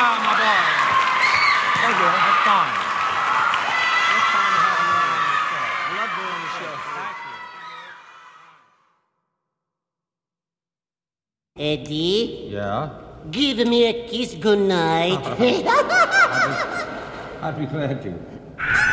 my boy. Thank you. That's fine. It's fine to have another one. I love doing the show. Eddie, Yeah? give me a kiss goodnight. I'd be glad to.